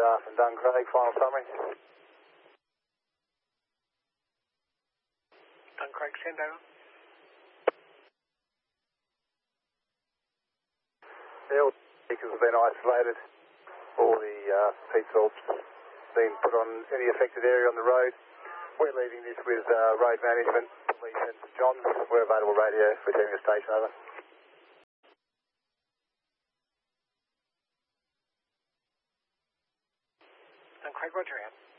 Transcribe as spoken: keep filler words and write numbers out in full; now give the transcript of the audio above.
uh, from Dun Craig, final summary. Dun Craig, send over. Yeah, all the vehicles have been isolated. All the uh, heat salts been put on any affected area on the road. We're leaving this with uh, road management, police and St John's. We're available radio for attending the station, over. Dun Craig, roger out.